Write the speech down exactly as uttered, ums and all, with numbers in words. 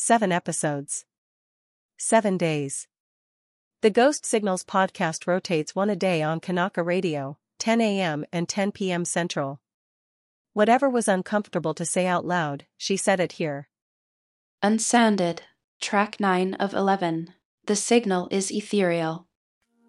Seven episodes. Seven days. The Ghost Signals podcast rotates one a day on Kanaka Radio, ten a m and ten p m Central. Whatever was uncomfortable to say out loud, she said it here. Unsanded, track nine of eleven. The signal is ethereal.